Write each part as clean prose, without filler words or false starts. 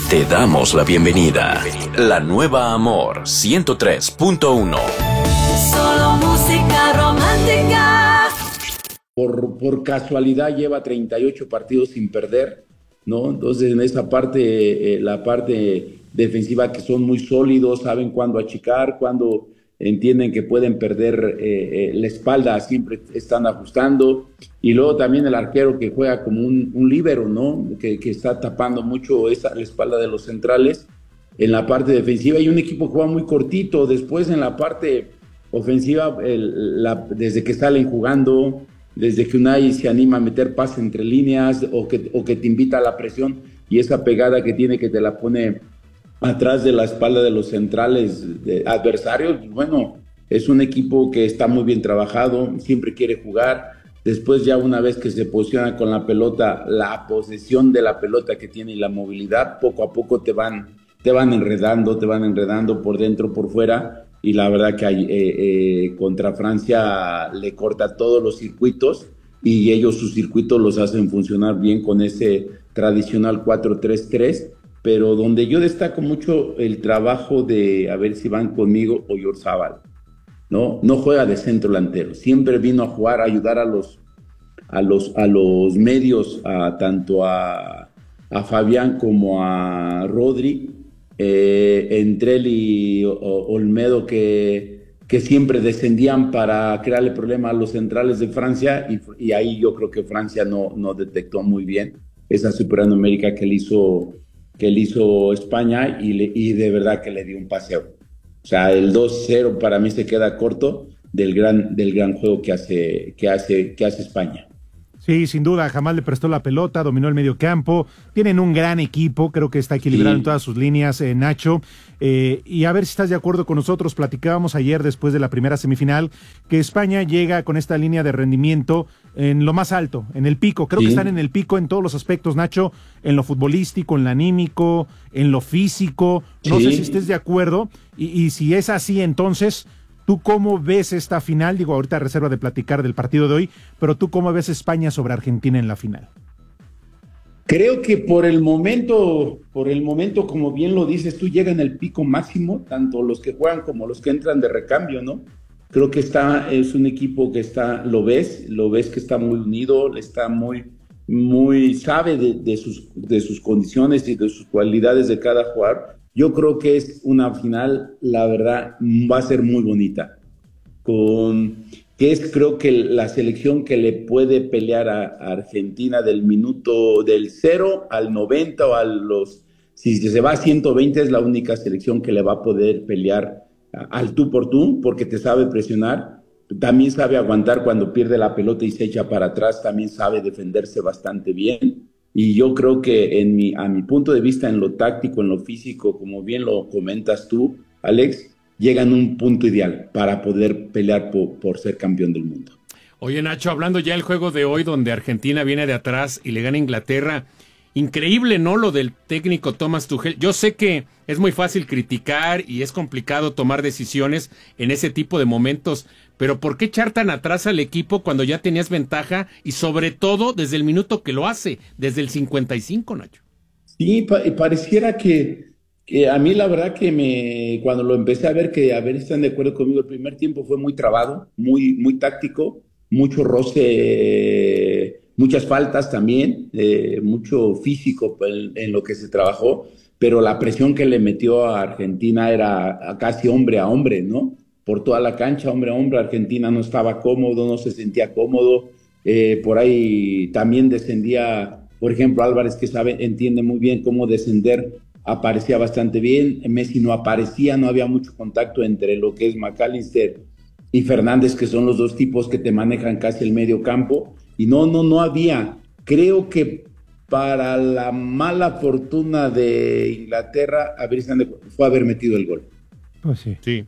Te damos la bienvenida. La nueva Amor 103.1. Solo música romántica. Por casualidad lleva 38 partidos sin perder, ¿no? Entonces en esa parte, la parte defensiva, que son muy sólidos, saben cuándo achicar, cuándo entienden que pueden perder la espalda, siempre están ajustando. Y luego también el arquero, que juega como un líbero, ¿no? Que está tapando mucho la espalda de los centrales en la parte defensiva. Y un equipo que juega muy cortito. Después en la parte ofensiva, desde que salen jugando, desde que Unai se anima a meter pase entre líneas o que te invita a la presión, y esa pegada que tiene, que te la pone atrás de la espalda de los centrales adversarios. Bueno, es un equipo que está muy bien trabajado, siempre quiere jugar. Después, ya una vez que se posiciona con la pelota, la posesión de la pelota que tiene y la movilidad, poco a poco te van enredando por dentro, por fuera. Y la verdad que contra Francia le corta todos los circuitos, y ellos sus circuitos los hacen funcionar bien con ese tradicional 4-3-3. Pero donde yo destaco mucho el trabajo de, a ver si van conmigo, Oyarzábal, ¿no? No juega de centro delantero, siempre vino a jugar, a ayudar a los medios, tanto a Fabián como a Rodri, entre él y Olmedo, que siempre descendían para crearle problema a los centrales de Francia, y ahí yo creo que Francia no detectó muy bien esa supernumérica que le hizo España, y de verdad que le dio un paseo. O sea, el 2-0 para mí se queda corto del gran juego que hace España. Sí, sin duda, jamás le prestó la pelota, dominó el medio campo, tienen un gran equipo, creo que está equilibrado en todas sus líneas, Nacho, y a ver si estás de acuerdo con nosotros. Platicábamos ayer, después de la primera semifinal, que España llega con esta línea de rendimiento en lo más alto, en el pico. Creo que están en el pico en todos los aspectos, Nacho, en lo futbolístico, en lo anímico, en lo físico. No sé si estés de acuerdo, y si es así, entonces, ¿tú cómo ves esta final? Digo, ahorita reserva de platicar del partido de hoy, pero ¿tú cómo ves España sobre Argentina en la final? Creo que por el momento, como bien lo dices tú, llegan al pico máximo, tanto los que juegan como los que entran de recambio, ¿no? Creo que es un equipo que lo ves que está muy unido, está muy sabe de sus condiciones y de sus cualidades de cada jugador. Yo creo que es una final, la verdad, va a ser muy bonita. Creo que la selección que le puede pelear a Argentina del 0 al 90 si se va a 120, es la única selección que le va a poder pelear al tú por tú, porque te sabe presionar, también sabe aguantar cuando pierde la pelota y se echa para atrás, también sabe defenderse bastante bien. Y yo creo que a mi punto de vista, en lo táctico, en lo físico, como bien lo comentas tú, Alex, llegan a un punto ideal para poder pelear por ser campeón del mundo. Oye, Nacho, hablando ya del juego de hoy, donde Argentina viene de atrás y le gana a Inglaterra, increíble, ¿no?, lo del técnico Thomas Tuchel. Yo sé que es muy fácil criticar y es complicado tomar decisiones en ese tipo de momentos, pero ¿por qué echar tan atrás al equipo cuando ya tenías ventaja, y sobre todo desde el minuto que lo hace, desde el 55, Nacho? Sí, pareciera que a mí, la verdad, que cuando lo empecé a ver si están de acuerdo conmigo, el primer tiempo fue muy trabado, muy táctico, mucho roce, muchas faltas también, mucho físico en lo que se trabajó, pero la presión que le metió a Argentina era casi hombre a hombre, ¿no? Por toda la cancha, hombre a hombre. Argentina no estaba cómodo, no se sentía cómodo. Por ahí también descendía, por ejemplo, Álvarez, que entiende muy bien cómo descender, aparecía bastante bien. Messi no aparecía, no había mucho contacto entre lo que es McAllister y Fernández, que son los dos tipos que te manejan casi el medio campo, y no había. Creo que para la mala fortuna de Inglaterra, fue haber metido el gol. Pues sí. Sí.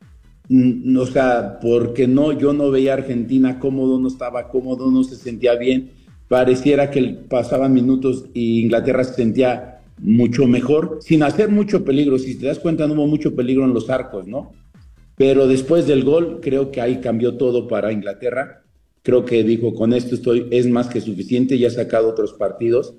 O sea, porque yo no veía a Argentina cómodo, no estaba cómodo, no se sentía bien. Pareciera que pasaban minutos y Inglaterra se sentía mucho mejor, sin hacer mucho peligro. Si te das cuenta, no hubo mucho peligro en los arcos, ¿no? Pero después del gol, creo que ahí cambió todo para Inglaterra. Creo que dijo, con esto es más que suficiente, ya ha sacado otros partidos.